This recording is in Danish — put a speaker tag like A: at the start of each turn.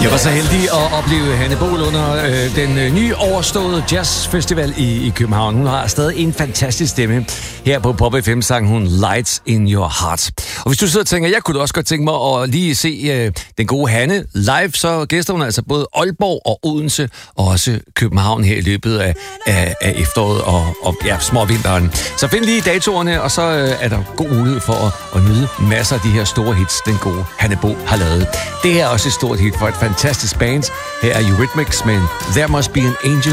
A: Jeg var så heldig at opleve Hanne Bohl under den nye overståede jazzfestival i København. Hun har stadig en fantastisk stemme. Her på Pop FM sang hun Lights in Your Heart. Og hvis du sidder og tænker, jeg kunne da også godt tænke mig at lige se den gode Hanne live, så gæster hun altså både Aalborg og Odense og også København her i løbet af efteråret og småvinteren. Så find lige datoerne, og så er der god mulighed for at nyde masser af de her store hits, den gode Hanne Bohl har lavet. Det er også et stort hit for et fantastisk band. Her er Eurythmics med There Must Be an Angel